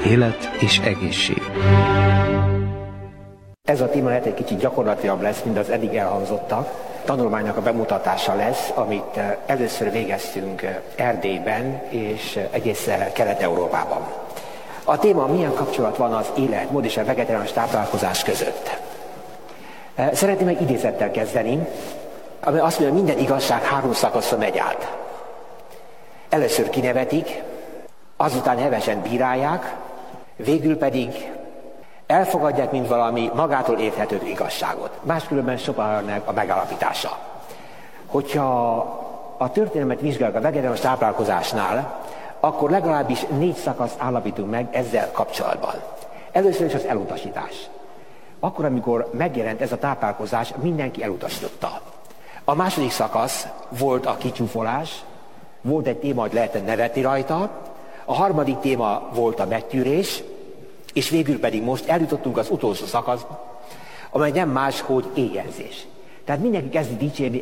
Élet és egészség. Ez a téma lehet egy kicsit gyakorlatilag lesz, mint az eddig elhangzottak. Tanulmánynak a bemutatása lesz, amit először végeztünk Erdélyben és egész Kelet-Európában. A téma: milyen kapcsolat van az életmód és a vegetáriánus táplálkozás között. Szeretném egy idézettel kezdeni, ami azt mondja, hogy minden igazság 3 szakaszon megy át. Először kinevetik, azután hevesen bírálják, végül pedig elfogadják, mint valami magától érthető igazságot. Máskülönben sopaharnak a megállapítása. Hogyha a történelmet vizsgáljuk a vegetáriánus táplálkozásnál, akkor legalábbis 4 szakaszt állapítunk meg ezzel kapcsolatban. Először is az elutasítás. Akkor, amikor megjelent ez a táplálkozás, mindenki elutasította. A második szakasz volt a kicsúfolás, volt egy téma, hogy lehetne nevetni rajta, a harmadik téma volt a megtűrés, és végül pedig most eljutottunk az utolsó szakaszba, amely nem más, hogy éhezés. Tehát mindenki kezdi dicsérni